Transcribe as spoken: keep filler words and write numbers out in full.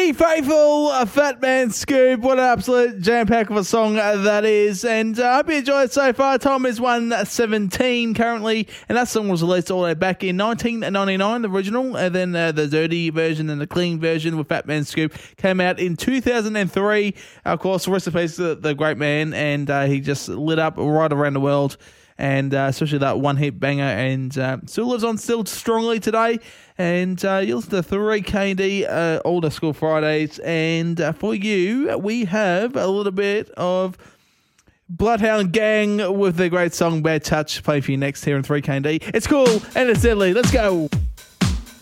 Be Faithful, a Fat Man Scoop. What an absolute jam-pack of a song that is. And I uh, hope you enjoyed it so far. Time is one seventeen currently. And that song was released all the way back in nineteen ninety-nine, the original. And then uh, the dirty version and the clean version with Fat Man Scoop came out in two thousand three. Of course, rest in peace to the great man. And uh, he just lit up right around the world. And uh, especially that one-hit banger, and uh, still lives on still strongly today. And uh, you listen to three K D uh, Older School Fridays, and uh, for you, we have a little bit of Bloodhound Gang with their great song Bad Touch playing for you next here in three K D. It's cool, and it's deadly. Let's go.